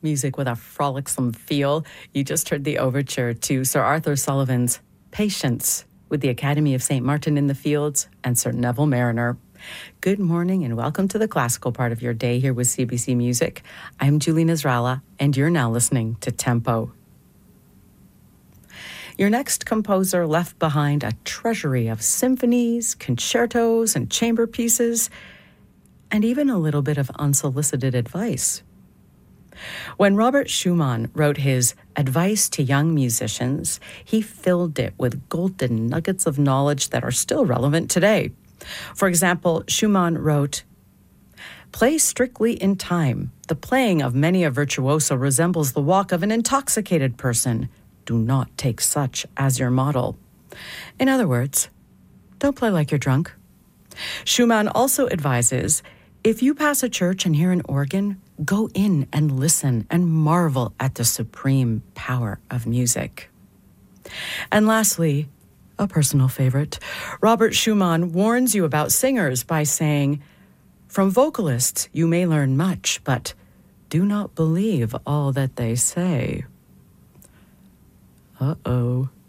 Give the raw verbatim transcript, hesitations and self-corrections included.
Music with a frolicsome feel. You just heard the overture to Sir Arthur Sullivan's Patience with the Academy of Saint Martin in the Fields and Sir Neville Mariner. Good morning and welcome to the classical part of your day here with C B C Music. I'm Julie Nasrallah and you're now listening to Tempo. Your next composer left behind a treasury of symphonies, concertos, and chamber pieces, and even a little bit of unsolicited advice. When Robert Schumann wrote his Advice to Young Musicians, he filled it with golden nuggets of knowledge that are still relevant today. For example, Schumann wrote, "Play strictly in time. The playing of many a virtuoso resembles the walk of an intoxicated person. Do not take such as your model." In other words, don't play like you're drunk. Schumann also advises, if you pass a church and hear an organ, go in and listen and marvel at the supreme power of music. And lastly, a personal favorite, Robert Schumann warns you about singers by saying, "From vocalists you may learn much, but do not believe all that they say." Uh-oh.